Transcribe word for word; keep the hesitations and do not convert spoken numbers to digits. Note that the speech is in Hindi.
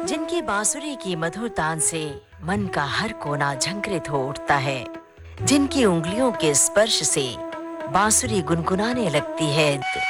जिनकी बांसुरी की मधुर तान से मन का हर कोना झंकृत हो उठता है, जिनकी उंगलियों के स्पर्श से बांसुरी गुनगुनाने लगती है।